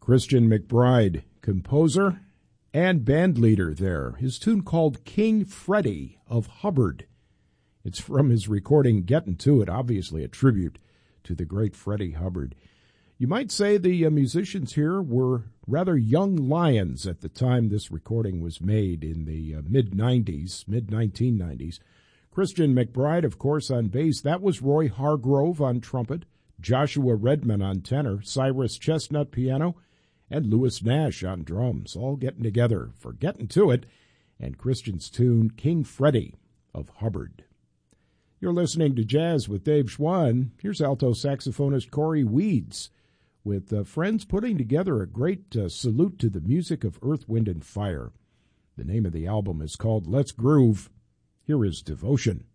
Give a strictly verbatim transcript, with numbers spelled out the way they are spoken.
Christian McBride, composer and band leader there. His tune called King Freddie of Hubbard. It's from his recording Gettin' To It, obviously a tribute to the great Freddie Hubbard. You might say the uh, musicians here were rather young lions at the time this recording was made in the uh, mid-nineties, mid-nineteen nineties. Christian McBride, of course, on bass. That was Roy Hargrove on trumpet, Joshua Redman on tenor, Cyrus Chestnut piano, and Louis Nash on drums, all getting together for Gettin' To It and Christian's tune King Freddie of Hubbard. You're listening to Jazz with Dave Schwann. Here's alto saxophonist Corey Weeds with uh, friends putting together a great uh, salute to the music of Earth, Wind, and Fire. The name of the album is called Let's Groove. Here is Devotion.